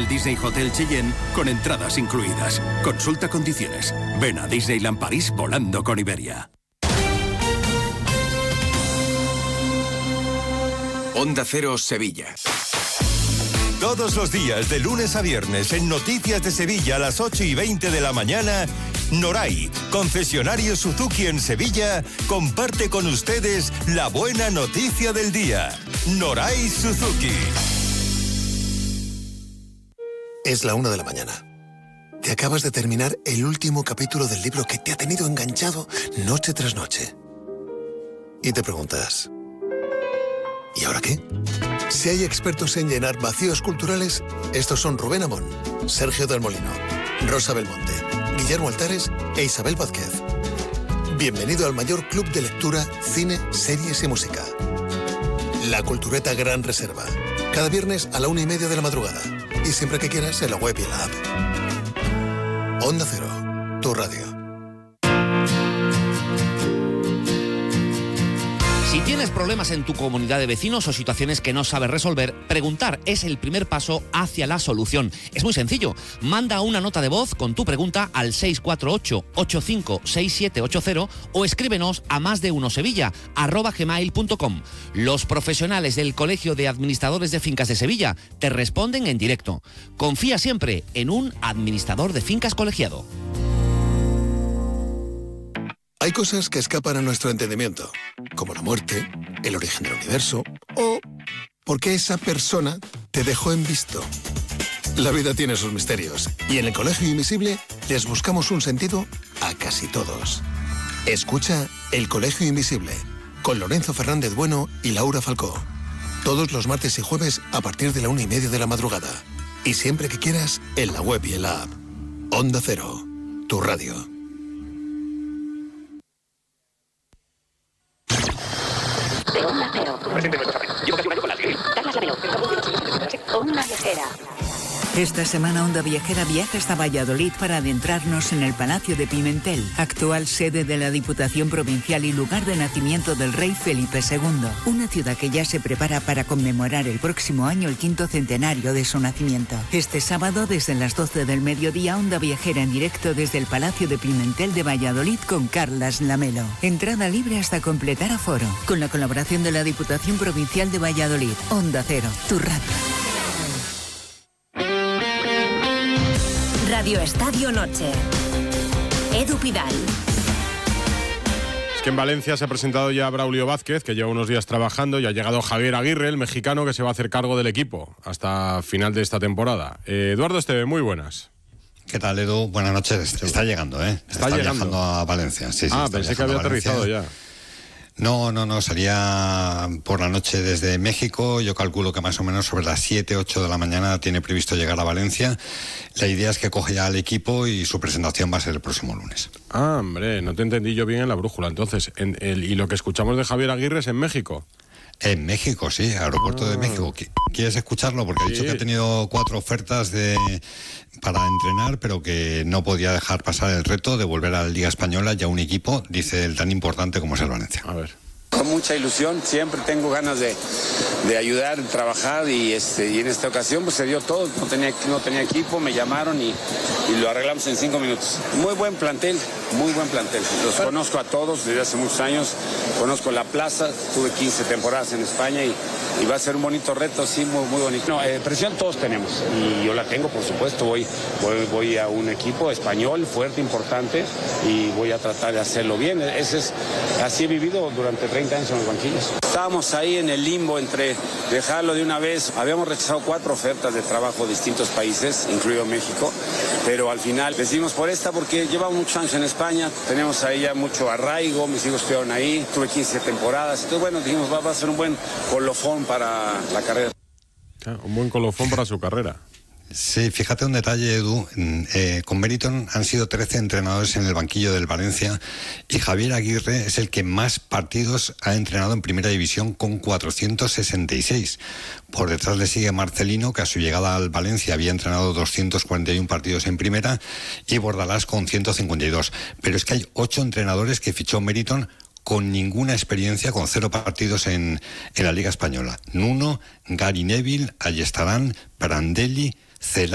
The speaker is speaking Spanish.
el Disney Hotel Cheyenne con entradas incluidas. Consulta condiciones. Ven a Disneyland París volando con Iberia. Onda Cero Sevilla. Todos los días, de lunes a viernes, en Noticias de Sevilla a las 8:20 de la mañana, Noray, concesionario Suzuki en Sevilla, comparte con ustedes la buena noticia del día. Noray Suzuki. Es la 1 de la mañana. Te acabas de terminar el último capítulo del libro que te ha tenido enganchado noche tras noche. Y te preguntas, ¿y ahora qué? Si hay expertos en llenar vacíos culturales, estos son Rubén Amón, Sergio del Molino, Rosa Belmonte, Guillermo Altares e Isabel Vázquez. Bienvenido al mayor club de lectura, cine, series y música. La Cultureta Gran Reserva. Cada viernes a la 1:30 de la madrugada. Y siempre que quieras en la web y en la app. Onda Cero, tu radio. Si tienes problemas en tu comunidad de vecinos o situaciones que no sabes resolver, preguntar es el primer paso hacia la solución. Es muy sencillo. Manda una nota de voz con tu pregunta al 648-856780 o escríbenos a másdeunosevilla@gmail.com. Los profesionales del Colegio de Administradores de Fincas de Sevilla te responden en directo. Confía siempre en un administrador de fincas colegiado. Hay cosas que escapan a nuestro entendimiento, como la muerte, el origen del universo o porque esa persona te dejó en visto. La vida tiene sus misterios y en el Colegio Invisible les buscamos un sentido a casi todos. Escucha El Colegio Invisible con Lorenzo Fernández Bueno y Laura Falcó. Todos los martes y jueves a partir de la 1:30 de la madrugada. Y siempre que quieras en la web y en la app. Onda Cero, tu radio. Onda Cero. Onda Viajera. Esta semana Onda Viajera viaja hasta Valladolid para adentrarnos en el Palacio de Pimentel, actual sede de la Diputación Provincial y lugar de nacimiento del rey Felipe II. Una ciudad que ya se prepara para conmemorar el próximo año el 5º centenario de su nacimiento. Este sábado, desde las 12 del mediodía, Onda Viajera en directo desde el Palacio de Pimentel de Valladolid con Carlas Lamelo. Entrada libre hasta completar aforo. Con la colaboración de la Diputación Provincial de Valladolid. Onda Cero, tu radio. Radio Estadio Noche. Edu Pidal. Es que en Valencia se ha presentado ya Braulio Vázquez, que lleva unos días trabajando, y ha llegado Javier Aguirre, el mexicano, que se va a hacer cargo del equipo hasta final de esta temporada. Eduardo Esteve, muy buenas. ¿Qué tal, Edu? Buenas noches. Está llegando, ¿eh? Está viajando a Valencia. Sí, pensé que había aterrizado ya. No, salía por la noche desde México. Yo calculo que más o menos sobre las 7, 8 de la mañana tiene previsto llegar a Valencia. La idea es que coge ya al equipo y su presentación va a ser el próximo lunes. Ah, hombre, no te entendí yo bien en la brújula. Entonces, y lo que escuchamos de Javier Aguirre es en México. En México, sí, Aeropuerto de México. ¿Quieres escucharlo? Porque ha dicho que ha tenido 4 ofertas para entrenar, pero que no podía dejar pasar el reto de volver a la Liga Española y a un equipo, dice él, tan importante como es el Valencia. A ver. Con mucha ilusión, siempre tengo ganas de ayudar, de trabajar y en esta ocasión pues se dio todo, no tenía equipo, me llamaron y lo arreglamos en 5 minutos. Muy buen plantel. Los conozco a todos desde hace muchos años, conozco la plaza, tuve 15 temporadas en España y va a ser un bonito reto, sí, muy, muy bonito. No, presión todos tenemos y yo la tengo, por supuesto, voy a un equipo español fuerte, importante y voy a tratar de hacerlo bien. Así he vivido durante 30 años en los banquillos. Estábamos ahí en el limbo entre dejarlo de una vez. Habíamos rechazado 4 ofertas de trabajo de distintos países, incluido México, pero al final decidimos por esta porque llevamos muchos años en España, tenemos ahí ya mucho arraigo, mis hijos estuvieron ahí, tuve 15 temporadas, entonces bueno, dijimos va a ser un buen colofón para la carrera. Un buen colofón para su carrera. Sí, fíjate un detalle, Edu. Con Meriton han sido 13 entrenadores en el banquillo del Valencia y Javier Aguirre es el que más partidos ha entrenado en Primera División con 466. Por detrás le sigue Marcelino, que a su llegada al Valencia había entrenado 241 partidos en Primera, y Bordalás con 152. Pero es que hay 8 entrenadores que fichó Meriton con ninguna experiencia, con 0 partidos en la Liga Española. Nuno, Gary Neville, Ayestarán, Prandelli, Celá.